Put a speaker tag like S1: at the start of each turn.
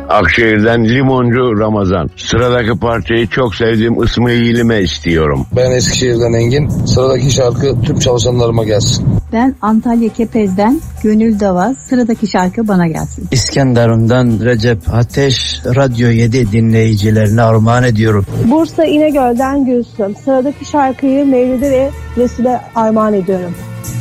S1: Akşehir'den Limoncu Ramazan. Sıradaki parçayı çok sevdiğim İsmail'ime istiyorum.
S2: Ben Eskişehir'den Engin. Sıradaki şarkı tüm çalışanlarıma gelsin.
S3: Ben Antalya Kepez'den Gönül Dava. Sıradaki şarkı bana gelsin.
S4: İskenderun'dan Recep Ateş, Radyo 7 dinleyicilerine armağan ediyorum.
S5: Bursa İnegöl'den Gülsüm. Sıradaki şarkıyı Mevlid'e ve Resul'e armağan ediyorum.